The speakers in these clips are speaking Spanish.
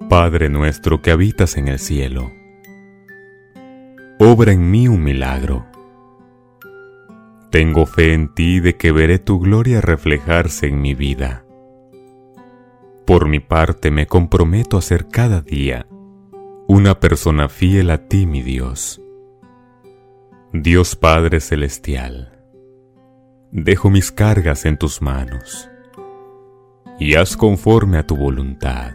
Padre nuestro que habitas en el cielo, obra en mí un milagro. Tengo fe en ti de que veré tu gloria reflejarse en mi vida. Por mi parte me comprometo a ser cada día una persona fiel a ti, mi Dios. Dios Padre Celestial, dejo mis cargas en tus manos y haz conforme a tu voluntad.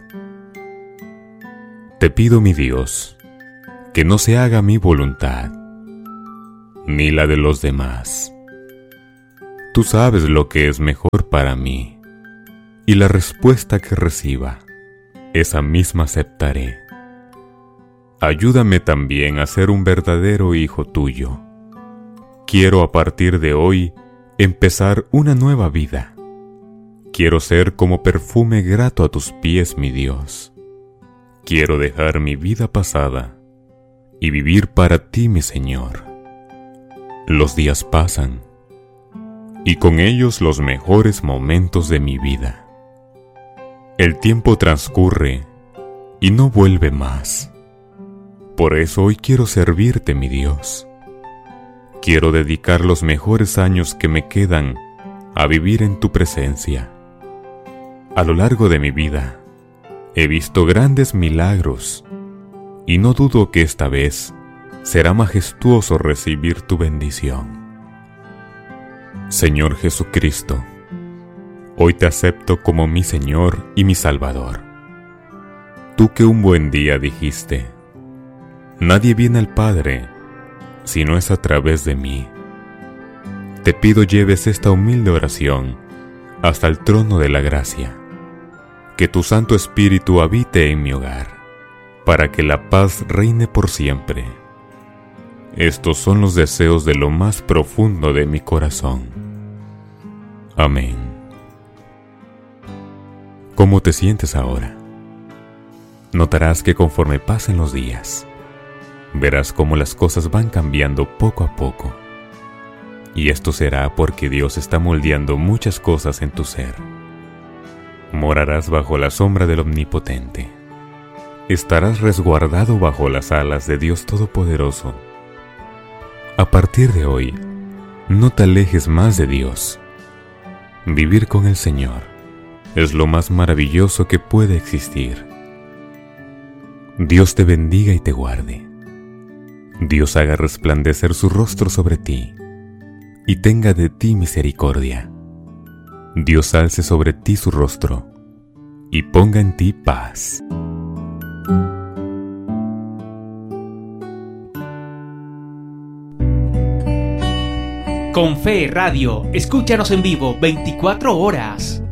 Te pido, mi Dios, que no se haga mi voluntad, ni la de los demás. Tú sabes lo que es mejor para mí, y la respuesta que reciba, esa misma aceptaré. Ayúdame también a ser un verdadero hijo tuyo. Quiero a partir de hoy empezar una nueva vida. Quiero ser como perfume grato a tus pies, mi Dios. Quiero dejar mi vida pasada y vivir para ti, mi Señor. Los días pasan, y con ellos los mejores momentos de mi vida. El tiempo transcurre y no vuelve más. Por eso hoy quiero servirte, mi Dios. Quiero dedicar los mejores años que me quedan a vivir en tu presencia. A lo largo de mi vida he visto grandes milagros y no dudo que esta vez será majestuoso recibir tu bendición. Señor Jesucristo, hoy te acepto como mi Señor y mi Salvador. Tú que un buen día dijiste: nadie viene al Padre si no es a través de mí. Te pido lleves esta humilde oración hasta el trono de la gracia. Que tu Santo Espíritu habite en mi hogar, para que la paz reine por siempre. Estos son los deseos de lo más profundo de mi corazón. Amén. ¿Cómo te sientes ahora? Notarás que conforme pasen los días, verás cómo las cosas van cambiando poco a poco. Y esto será porque Dios está moldeando muchas cosas en tu ser. Morarás bajo la sombra del Omnipotente. Estarás resguardado bajo las alas de Dios Todopoderoso. A partir de hoy, no te alejes más de Dios. Vivir con el Señor es lo más maravilloso que puede existir. Dios te bendiga y te guarde. Dios haga resplandecer su rostro sobre ti y tenga de ti misericordia. Dios alce sobre ti su rostro y ponga en ti paz. Con Fe Radio, escúchanos en vivo 24 horas.